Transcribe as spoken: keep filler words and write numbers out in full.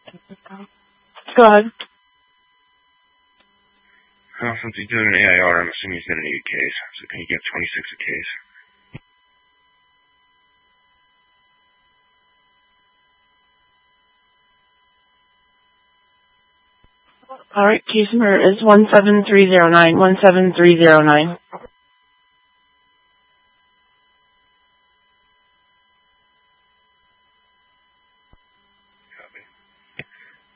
Go ahead. Well, since he's doing an A I R, I'm assuming he's going to need a case. So can you get twenty-six a case? All right, case number is one seven three zero nine, one seven three zero nine.